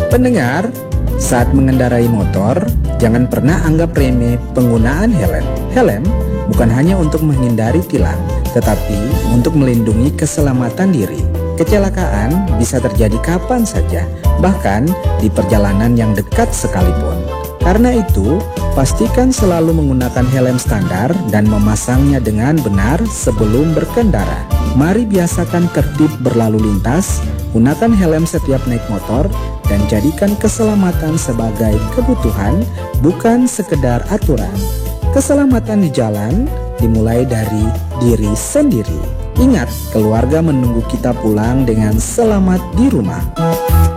Pendengar, saat mengendarai motor, jangan pernah anggap remeh penggunaan helm. Helm bukan hanya untuk menghindari tilang, tetapi untuk melindungi keselamatan diri. Kecelakaan bisa terjadi kapan saja, bahkan di perjalanan yang dekat sekalipun. Karena itu, pastikan selalu menggunakan helm standar dan memasangnya dengan benar sebelum berkendara. Mari biasakan tertib berlalu lintas, gunakan helm setiap naik motor, dan jadikan keselamatan sebagai kebutuhan, bukan sekedar aturan. Keselamatan di jalan dimulai dari diri sendiri. Ingat, keluarga menunggu kita pulang dengan selamat di rumah.